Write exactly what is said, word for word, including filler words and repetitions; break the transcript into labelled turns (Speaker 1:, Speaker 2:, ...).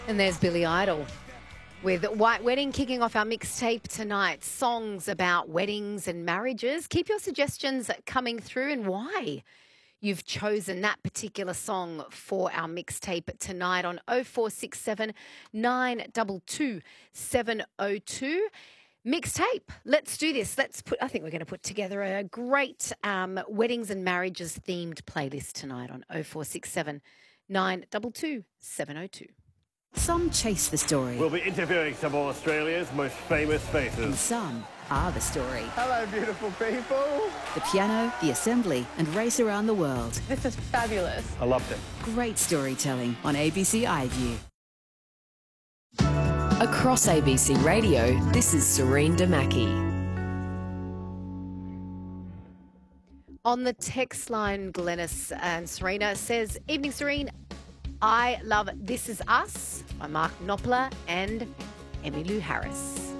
Speaker 1: And there's Billy Idol with White Wedding kicking off our mixtape tonight. Songs about weddings and marriages. Keep your suggestions coming through and why you've chosen that particular song for our mixtape tonight on oh four six seven, nine two two, seven oh two. Mixtape. Let's do this. Let's put, I think we're going to put together a great um, weddings and marriages themed playlist tonight on oh four six seven, nine two two, seven oh two.
Speaker 2: Some chase the story.
Speaker 3: We'll be interviewing some of Australia's most famous
Speaker 2: And
Speaker 3: faces.
Speaker 2: some are the story.
Speaker 3: Hello, beautiful people.
Speaker 2: The piano, the assembly, and race around the world.
Speaker 4: This is fabulous.
Speaker 3: I loved it.
Speaker 2: Great storytelling on A B C iView. Across A B C Radio, this is Serene Damaki.
Speaker 1: On the text line, Glennis and Serena says, "Evening, Serene. I love This Is Us by Mark Knopfler and Emmylou Harris."